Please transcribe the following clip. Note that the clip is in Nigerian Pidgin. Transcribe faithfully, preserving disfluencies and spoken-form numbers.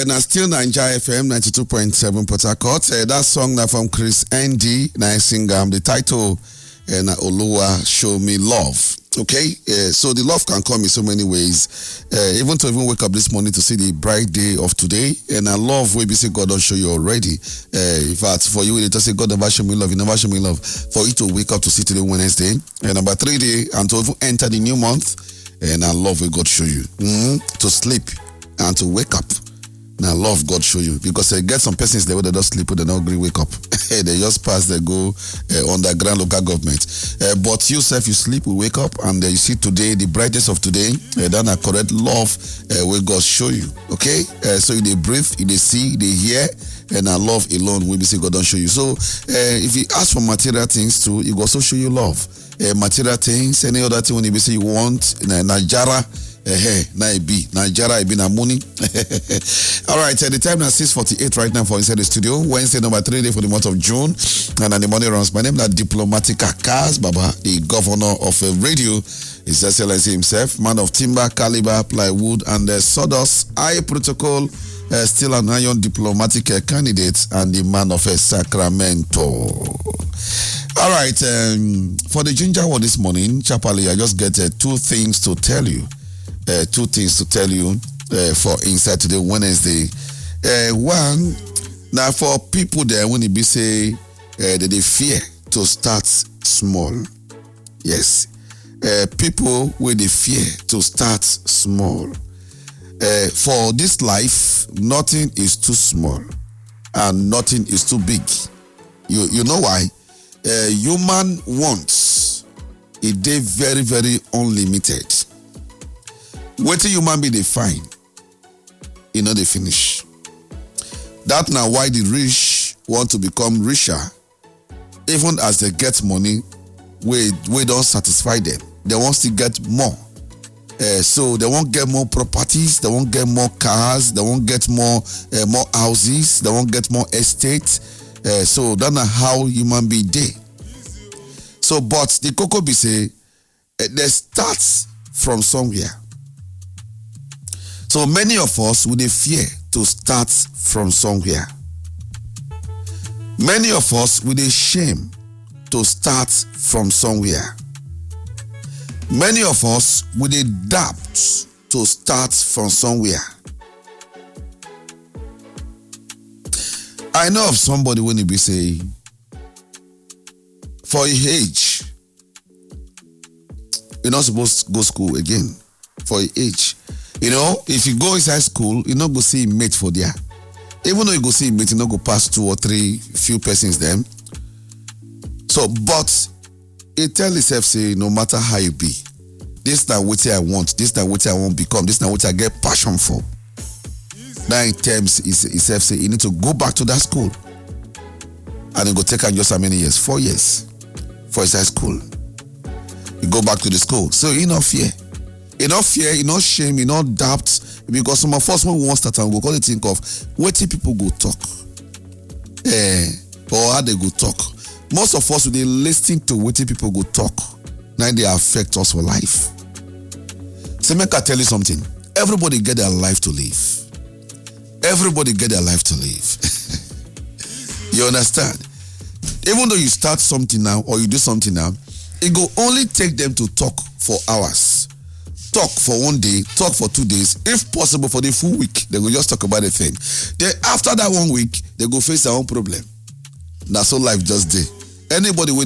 uh, now still Nigeria F M ninety-two point seven Port Harcourt. Uh, that song now from Chris Andy, now sing um, the title and uh, Oluwa Show Me Love. Okay, uh, so the love can come in so many ways. Uh, even to even wake up this morning to see the bright day of today, and I love where we say God don't show you already. Uh, in fact, for you, it just say God never show me love, you never show me love. For you to wake up to see today Wednesday, and number three day, and to even enter the new month, and I love where God show you mm-hmm. to sleep and to wake up. Now love God show you because I uh, get some persons there where they don't sleep, they don't agree wake up. They just pass, they go uh, underground local government. Uh, but you self, you sleep, you wake up, and uh, you see today the brightness of today. Uh, then a correct love uh, where God show you. Okay, uh, so you they breathe, you they see, they hear, and I love alone will be say God don't show you. So uh, if you ask for material things too, you also show you love. Uh, material things, any other thing when you say you want, uh, Najara. Eh, hey, na be Nigeria be na money. All right, at uh, the time now six forty-eight right now for inside the studio. Wednesday number three day for the month of June, and on the morning runs. My name is Diplomatica Kaz Baba, the governor of a uh, radio. His Excellency himself, man of timber, caliber, plywood, and uh, sawdust, high protocol, uh, still an iron diplomatic uh, candidate, and the man of a uh, Sacramento. All right, um, for the ginger one this morning, Chapali, I just get uh, two things to tell you. Uh, two things to tell you uh, for inside today Wednesday. Uh, one, now for people there when it be say uh, that they fear to start small. Yes, uh, people with the fear to start small. Uh, for this life, nothing is too small and nothing is too big. You you know why? Uh, human wants it they very very unlimited. What do human be they find? You know they finish. That now why the rich want to become richer, even as they get money, we we don't satisfy them. They want to get more. Uh, so they won't get more properties, they won't get more cars, they won't get more uh, more houses, they won't get more estates. Uh, so that's not how human be they. So, but the cocoa be say uh, they start from somewhere. So many of us would fear to start from somewhere. Many of us would shame to start from somewhere. Many of us would doubt to start from somewhere. I know of somebody when he be say, for your age, you're not supposed to go to school again. For your age. You know, if you go inside school, you not go see a mate for there. Even though you go see a mate, you not go pass two or three few persons them. So, but it tell itself say, no matter how you be, this is what I want, this is what I want become, this is what I get passion for. Now in terms itself say, you need to go back to that school. And it go take on just how many years? Four years for inside school. You go back to the school. So you not fear. You not fear, you not shame, you not doubt. Because some of us, when we want to start, we go call it think of what people go talk. Eh, or how they go talk. Most of us, they listen to what people go talk. Now they affect us for life. So make I tell you something. Everybody get their life to live. Everybody get their life to live. You understand? Even though you start something now or you do something now, it go only take them to talk for hours. Talk for one day, talk for two days, if possible for the full week. They will just talk about the thing. Then after that one week, they go face their own problem. That's all life just did. Anybody with